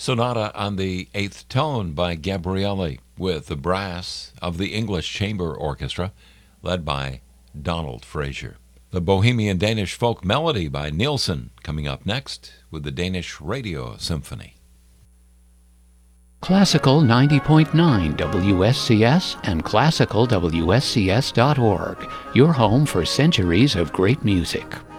Sonata on the Eighth Tone by Gabrieli with the brass of the English Chamber Orchestra led by Donald Fraser. The Bohemian Danish Folk Melody by Nielsen coming up next with the Danish Radio Symphony. Classical 90.9 WSCS and classicalwscs.org, your home for centuries of great music.